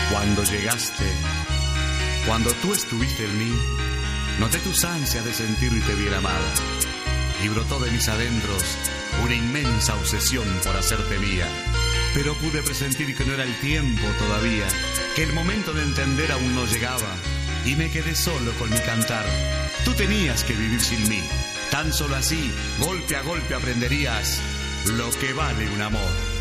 Cuando llegaste, cuando tú estuviste en mí, noté tus ansias de sentirte bien amada y brotó de mis adentros una inmensa obsesión por hacerte mía. Pero pude presentir que no era el tiempo todavía, que el momento de entender aún no llegaba y me quedé solo con mi cantar. Tú tenías que vivir sin mí, tan solo así, golpe a golpe aprenderías lo que vale un amor.